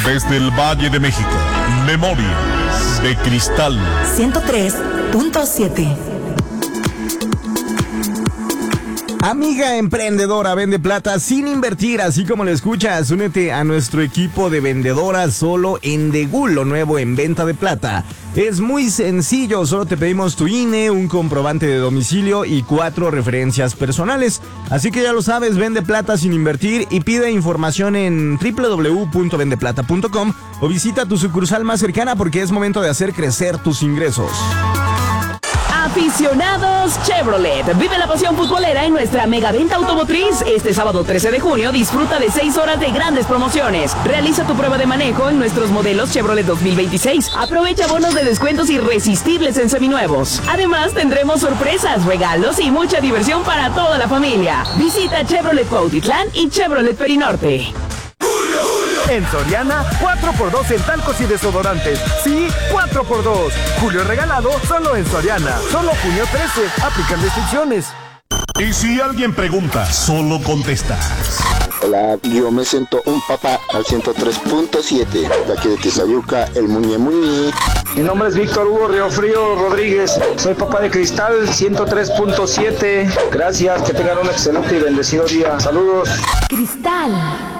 Desde el Valle de México, Memorias de Cristal 103.7. Amiga emprendedora, vende plata sin invertir, así como lo escuchas. Únete a nuestro equipo de vendedoras solo en Degul, lo nuevo en venta de plata. Es muy sencillo, solo te pedimos tu INE, un comprobante de domicilio y 4 referencias personales. Así que ya lo sabes, vende plata sin invertir y pide información en www.vendeplata.com o visita tu sucursal más cercana porque es momento de hacer crecer tus ingresos. Aficionados Chevrolet, vive la pasión futbolera en nuestra mega venta automotriz. Este sábado 13 de junio disfruta de 6 horas de grandes promociones. Realiza tu prueba de manejo en nuestros modelos Chevrolet 2026. Aprovecha bonos de descuentos irresistibles en seminuevos. Además tendremos sorpresas, regalos y mucha diversión para toda la familia. Visita Chevrolet Cuautitlán y Chevrolet Perinorte. En Soriana, 4x2 en talcos y desodorantes. Sí, 4x2. Julio regalado solo en Soriana. Solo junio 13. Aplican restricciones. Y si alguien pregunta, solo contestas. Hola, yo me siento un papá al 103.7. De aquí de Tizayuca, el Muñe Muñe. Mi nombre es Víctor Hugo Riofrío Rodríguez. Soy papá de Cristal 103.7. Gracias, que tengan un excelente y bendecido día. Saludos. Cristal